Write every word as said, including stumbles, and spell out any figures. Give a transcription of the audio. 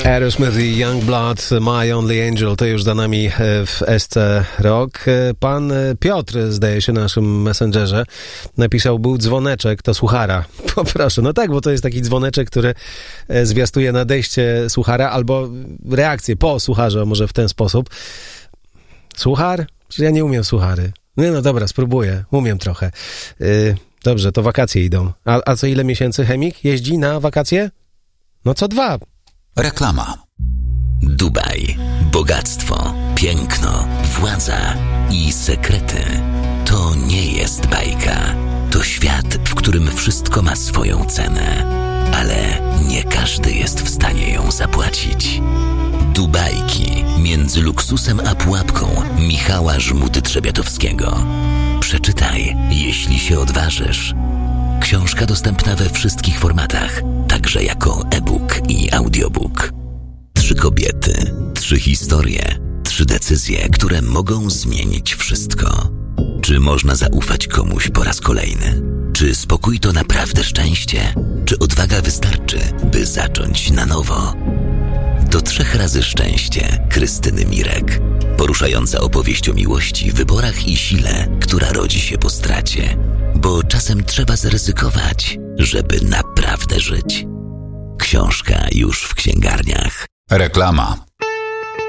Aerosmith i Youngblood, My Only Angel, to już za nami w S C Rock. Pan Piotr, zdaje się, na naszym messengerze napisał, był dzwoneczek, to suchara. Poproszę, no tak, bo to jest taki dzwoneczek, który zwiastuje nadejście suchara albo reakcję po sucharze, może w ten sposób. Suchar? Ja nie umiem suchary. Nie, no dobra, spróbuję, umiem trochę. Yy, dobrze, to wakacje idą. A, a co ile miesięcy chemik jeździ na wakacje? No co dwa. Reklama. Dubaj. Bogactwo, piękno, władza i sekrety. To nie jest bajka. To świat, w którym wszystko ma swoją cenę. Ale nie każdy jest w stanie ją zapłacić. Dubajki między luksusem a pułapką Michała Żmudy-Trzebiatowskiego. Przeczytaj, jeśli się odważysz. Książka dostępna we wszystkich formatach, także jako e-book i audiobook. Trzy kobiety, trzy historie, trzy decyzje, które mogą zmienić wszystko. Czy można zaufać komuś po raz kolejny? Czy spokój to naprawdę szczęście? Czy odwaga wystarczy, by zacząć na nowo? To trzech razy szczęście Krystyny Mirek. Poruszająca opowieść o miłości, wyborach i sile, która rodzi się po stracie. Bo czasem trzeba zaryzykować, żeby naprawdę żyć. Książka już w księgarniach. Reklama.